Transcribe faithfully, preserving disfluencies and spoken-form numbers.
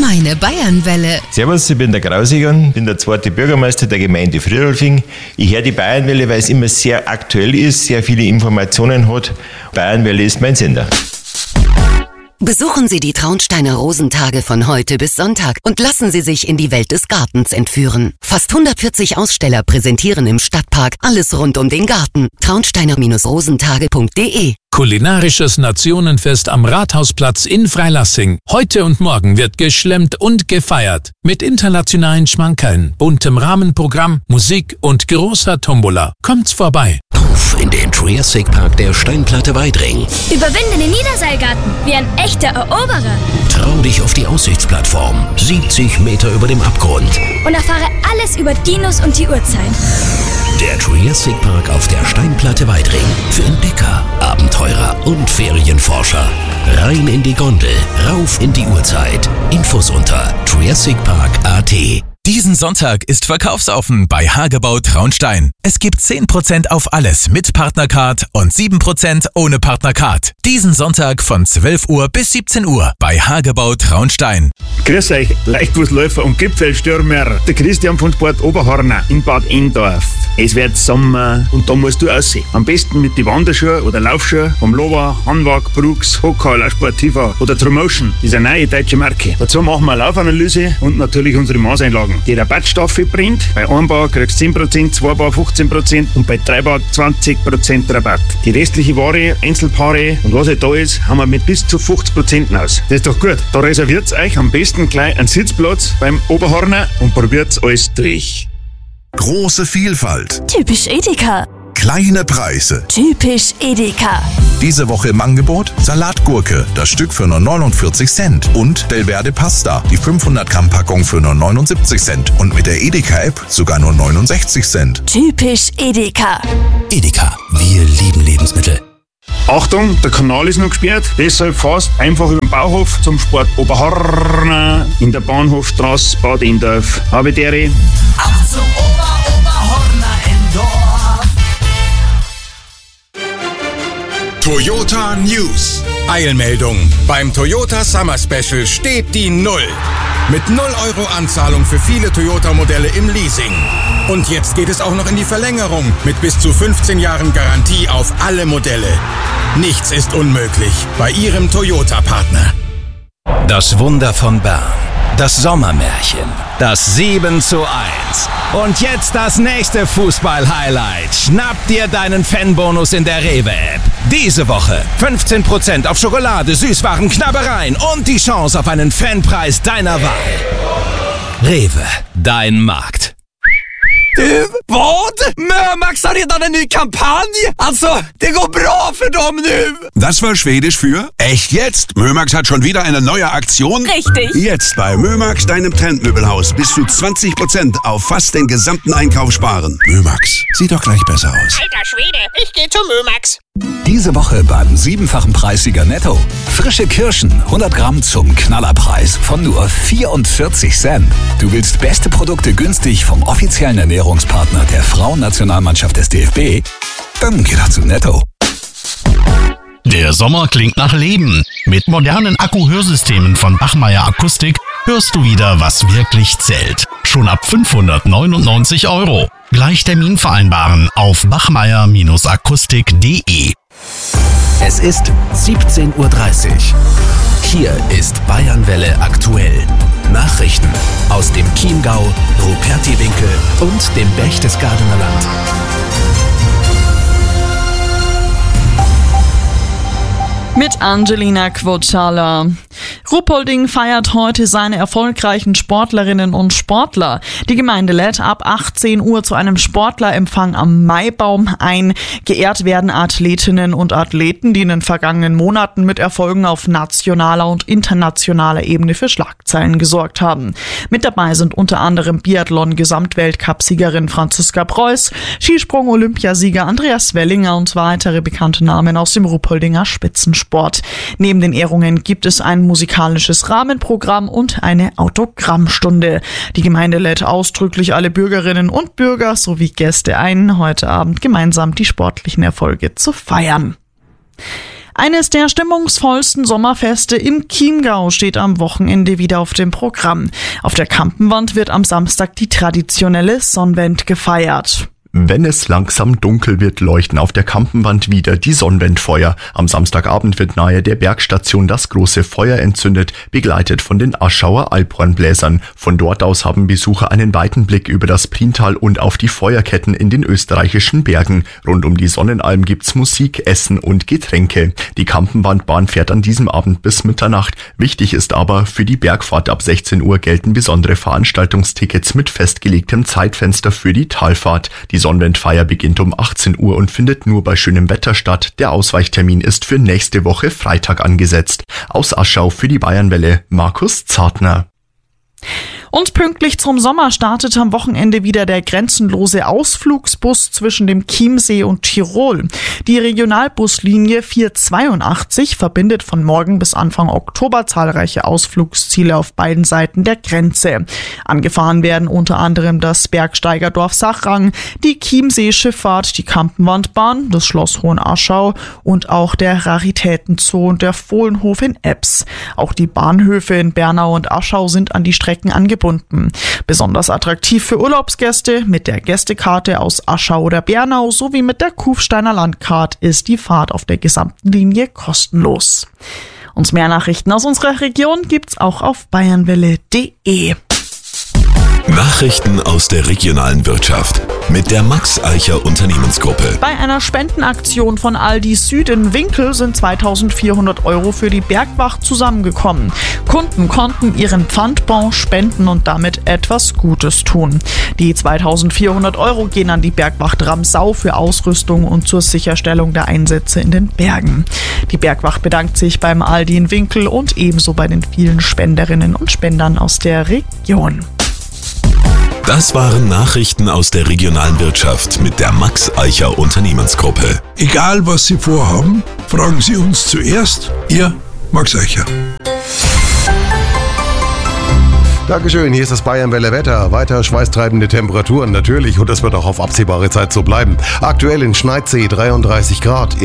Meine Bayernwelle. Servus, ich bin der Grausigan, bin der zweite Bürgermeister der Gemeinde Friedolfing. Ich höre die Bayernwelle, weil es immer sehr aktuell ist, sehr viele Informationen hat. Bayernwelle ist mein Sender. Besuchen Sie die Traunsteiner Rosentage von heute bis Sonntag und lassen Sie sich in die Welt des Gartens entführen. Fast hundertvierzig Aussteller präsentieren im Stadtpark alles rund um den Garten. traunsteiner Rosentage punkt de. Kulinarisches Nationenfest am Rathausplatz in Freilassing. Heute und morgen wird geschlemmt und gefeiert. Mit internationalen Schmankerln, buntem Rahmenprogramm, Musik und großer Tombola. Kommt's vorbei. Auf in den Triassic Park der Steinplatte Weidring. Überwinde den Niederseilgarten wie ein echter Eroberer. Trau dich auf die Aussichtsplattform, siebzig Meter über dem Abgrund. Und erfahre alles über Dinos und die Uhrzeit. Der Triassic Park auf der Steinplatte Weidring. Für Entdecker, Abenteurer und Ferienforscher. Rein in die Gondel, rauf in die Uhrzeit. Infos unter triassic park punkt a t. Diesen Sonntag ist verkaufsoffen bei Hagebau Traunstein. Es gibt zehn Prozent auf alles mit Partnercard und sieben Prozent ohne Partnercard. Diesen Sonntag von zwölf Uhr bis siebzehn Uhr bei Hagebau Traunstein. Grüß euch, Leichtfußläufer und Gipfelstürmer. Der Christian von Sport Oberhorner in Bad Endorf. Es wird Sommer und da musst du aussehen. Am besten mit den Wanderschuhen oder Laufschuhen vom Lova, Hanwag, Brooks, Hochhaler, Sportiva oder Tromotion. Das ist eine neue deutsche Marke. Dazu machen wir eine Laufanalyse und natürlich unsere Maßeinlagen. Die Rabattstaffel bringt. Bei Einbau kriegst du zehn Prozent, Zweibau fünfzehn Prozent und bei Dreibau zwanzig Prozent Rabatt. Die restliche Ware, Einzelpaare und was halt da ist, haben wir mit bis zu fünfzig Prozent aus. Das ist doch gut. Da reserviert euch am besten gleich einen Sitzplatz beim Oberhorner und probiert alles durch. Große Vielfalt. Typisch Edeka. Kleine Preise. Typisch Edeka. Diese Woche im Angebot Salatgurke, das Stück für nur neunundvierzig Cent. Und Delverde Pasta, die fünfhundert Gramm Packung für nur neunundsiebzig Cent. Und mit der Edeka-App sogar nur neunundsechzig Cent. Typisch Edeka. Edeka, wir lieben Lebensmittel. Achtung, der Kanal ist noch gesperrt, deshalb fast einfach über den Bauhof zum Sport Oberhorner in der Bahnhofstraße Bad Endorf. Habe dere. Auf zum Ober Oberhorner Endorf. Toyota News. Eilmeldung. Beim Toyota Summer Special steht die Null. Mit null Euro Anzahlung für viele Toyota-Modelle im Leasing. Und jetzt geht es auch noch in die Verlängerung mit bis zu fünfzehn Jahren Garantie auf alle Modelle. Nichts ist unmöglich bei Ihrem Toyota-Partner. Das Wunder von Bern. Das Sommermärchen. Das sieben zu eins. Und jetzt das nächste Fußball-Highlight. Schnapp dir deinen Fanbonus in der Rewe-App. Diese Woche fünfzehn Prozent auf Schokolade, Süßwaren, Knabbereien und die Chance auf einen Fanpreis deiner Wahl. Rewe, dein Markt. Du, vad? Mömax har redan en ny kampanj! Alltså, det går bra för dem nu! Das war Schwedisch für echt jetzt? Mömax hat schon wieder eine neue Aktion? Richtig. Jetzt bei Mömax, deinem Trendmöbelhaus, bis zu zwanzig Prozent auf fast den gesamten Einkauf sparen. Mömax, sieht doch gleich besser aus. Alter Schwede, ich geh zu Mömax. Diese Woche beim siebenfachen Preissieger Netto. Frische Kirschen, hundert Gramm zum Knallerpreis von nur vierundvierzig Cent. Du willst beste Produkte günstig vom offiziellen Ernährungspartner der Frauennationalmannschaft des D F B? Dann geh doch zu Netto. Der Sommer klingt nach Leben. Mit modernen Akku-Hörsystemen von Bachmeier Akustik hörst du wieder, was wirklich zählt. Schon ab fünfhundertneunundneunzig Euro. Gleich Termin vereinbaren auf bachmeier akustik punkt de. Es ist siebzehn Uhr dreißig. Hier ist Bayernwelle aktuell. Nachrichten aus dem Chiemgau, Rupertiwinkel und dem Berchtesgadener Land. Mit Angelina Quocala. Ruppolding feiert heute seine erfolgreichen Sportlerinnen und Sportler. Die Gemeinde lädt ab achtzehn Uhr zu einem Sportlerempfang am Maibaum ein. Geehrt werden Athletinnen und Athleten, die in den vergangenen Monaten mit Erfolgen auf nationaler und internationaler Ebene für Schlagzeilen gesorgt haben. Mit dabei sind unter anderem Biathlon-Gesamtweltcup-Siegerin Franziska Preuß, Skisprung-Olympiasieger Andreas Wellinger und weitere bekannte Namen aus dem Ruppoldinger Spitzensport. Neben den Ehrungen gibt es ein musikalisches Rahmenprogramm und eine Autogrammstunde. Die Gemeinde lädt ausdrücklich alle Bürgerinnen und Bürger sowie Gäste ein, heute Abend gemeinsam die sportlichen Erfolge zu feiern. Eines der stimmungsvollsten Sommerfeste im Chiemgau steht am Wochenende wieder auf dem Programm. Auf der Kampenwand wird am Samstag die traditionelle Sonnwend gefeiert. Wenn es langsam dunkel wird, leuchten auf der Kampenwand wieder die Sonnwendfeuer. Am Samstagabend wird nahe der Bergstation das große Feuer entzündet, begleitet von den Aschauer Alphornbläsern. Von dort aus haben Besucher einen weiten Blick über das Priental und auf die Feuerketten in den österreichischen Bergen. Rund um die Sonnenalm gibt's Musik, Essen und Getränke. Die Kampenwandbahn fährt an diesem Abend bis Mitternacht. Wichtig ist aber, für die Bergfahrt ab sechzehn Uhr gelten besondere Veranstaltungstickets mit festgelegtem Zeitfenster für die Talfahrt. Die Sonnwendfeier beginnt um achtzehn Uhr und findet nur bei schönem Wetter statt. Der Ausweichtermin ist für nächste Woche Freitag angesetzt. Aus Aschau für die Bayernwelle, Markus Zartner. Und pünktlich zum Sommer startet am Wochenende wieder der grenzenlose Ausflugsbus zwischen dem Chiemsee und Tirol. Die Regionalbuslinie vierhundertzweiundachtzig verbindet von morgen bis Anfang Oktober zahlreiche Ausflugsziele auf beiden Seiten der Grenze. Angefahren werden unter anderem das Bergsteigerdorf Sachrang, die Chiemsee-Schifffahrt, die Kampenwandbahn, das Schloss Hohenaschau und auch der Raritätenzoo und der Fohlenhof in Ebbs. Auch die Bahnhöfe in Bernau und Aschau sind an die Strecken angebunden. Besonders attraktiv für Urlaubsgäste mit der Gästekarte aus Aschau oder Bernau sowie mit der Kufsteiner Landcard ist die Fahrt auf der gesamten Linie kostenlos. Und mehr Nachrichten aus unserer Region gibt's auch auf bayernwelle punkt de. Nachrichten aus der regionalen Wirtschaft mit der Max Eicher Unternehmensgruppe. Bei einer Spendenaktion von Aldi Süd in Winkel sind zweitausendvierhundert Euro für die Bergwacht zusammengekommen. Kunden konnten ihren Pfandbon spenden und damit etwas Gutes tun. Die zweitausendvierhundert Euro gehen an die Bergwacht Ramsau für Ausrüstung und zur Sicherstellung der Einsätze in den Bergen. Die Bergwacht bedankt sich beim Aldi in Winkel und ebenso bei den vielen Spenderinnen und Spendern aus der Region. Das waren Nachrichten aus der regionalen Wirtschaft mit der Max Eicher Unternehmensgruppe. Egal was Sie vorhaben, fragen Sie uns zuerst. Ihr Max Eicher. Dankeschön, hier ist das Bayernwelle Wetter. Weiter schweißtreibende Temperaturen natürlich und das wird auch auf absehbare Zeit so bleiben. Aktuell in Schneidsee dreiunddreißig Grad.